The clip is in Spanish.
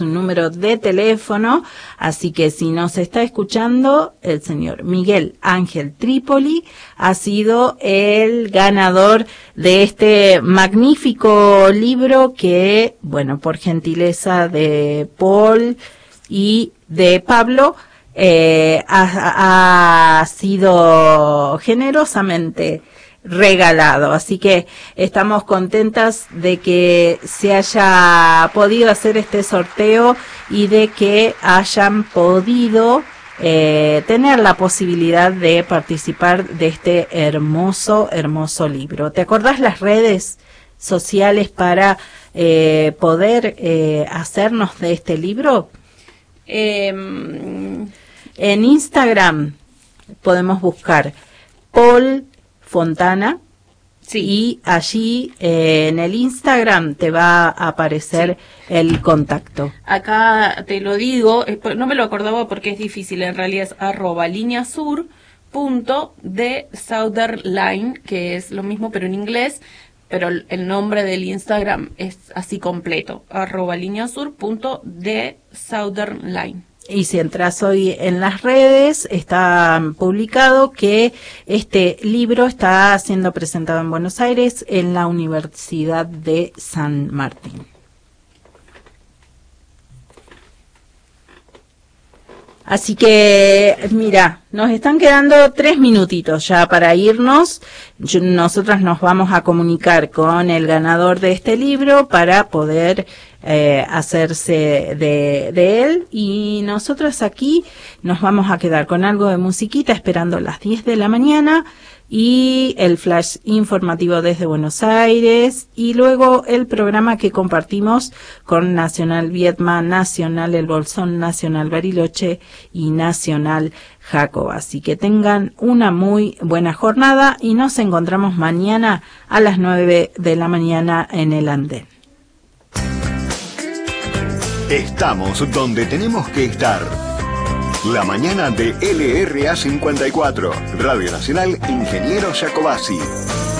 un número de teléfono, así que si nos está escuchando, el señor Miguel Ángel Trípoli ha sido el ganador de este magnífico libro que, bueno, por gentileza de Paul y de Pablo, ha sido generosamente regalado, así que estamos contentas de que se haya podido hacer este sorteo y de que hayan podido tener la posibilidad de participar de este hermoso libro. ¿Te acordás las redes sociales para poder hacernos de este libro? En Instagram podemos buscar Paul Fontana, sí, y allí en el Instagram te va a aparecer, sí, el contacto. Acá te lo digo, no me lo acordaba porque es difícil, en realidad es @lineasur.thesouthernline, que es lo mismo pero en inglés, pero el nombre del Instagram es así completo, @lineasur.thesouthernline. Y si entras hoy en las redes, está publicado que este libro está siendo presentado en Buenos Aires en la Universidad de San Martín. Así que, mira, nos están quedando 3 minutitos ya para irnos. Nosotras nos vamos a comunicar con el ganador de este libro para poder hacerse de él. Y nosotras aquí nos vamos a quedar con algo de musiquita esperando las 10 de la mañana. Y el flash informativo desde Buenos Aires, y luego el programa que compartimos con Nacional Viedma, Nacional El Bolsón, Nacional Bariloche y Nacional Jacob. Así que tengan una muy buena jornada y nos encontramos mañana a las 9 de la mañana en el andén. Estamos donde tenemos que estar. La mañana de LRA 54, Radio Nacional Ingeniero Jacobasi.